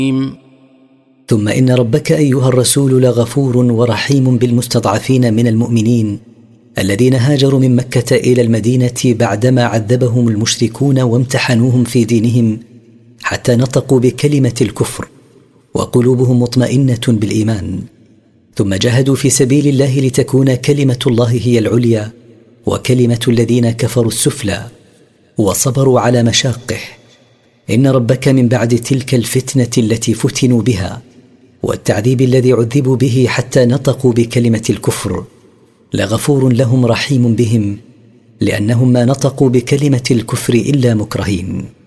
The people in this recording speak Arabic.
ثم إن ربك أيها الرسول لغفور ورحيم بالمستضعفين من المؤمنين الذين هاجروا من مكة إلى المدينة بعدما عذبهم المشركون وامتحنوهم في دينهم حتى نطقوا بكلمة الكفر وقلوبهم مطمئنة بالإيمان، ثم جاهدوا في سبيل الله لتكون كلمة الله هي العليا وكلمة الذين كفروا السفلى، وصبروا على مشاقه. إن ربك من بعد تلك الفتنة التي فتنوا بها والتعذيب الذي عذبوا به حتى نطقوا بكلمة الكفر لغفور لهم رحيم بهم، لأنهم ما نطقوا بكلمة الكفر إلا مكرهين.